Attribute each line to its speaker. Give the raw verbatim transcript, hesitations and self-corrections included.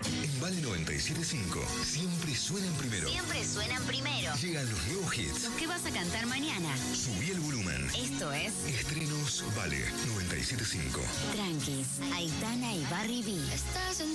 Speaker 1: En Vale noventa y siete punto cinco, siempre suenan primero.
Speaker 2: Siempre suenan primero.
Speaker 1: Llegan los nuevos hits.
Speaker 2: ¿Qué vas a cantar mañana?
Speaker 1: Subí el volumen.
Speaker 2: Esto es
Speaker 1: Estrenos Vale noventa y siete punto cinco.
Speaker 2: Tranquis, Aitana y Barry B.
Speaker 3: Estás en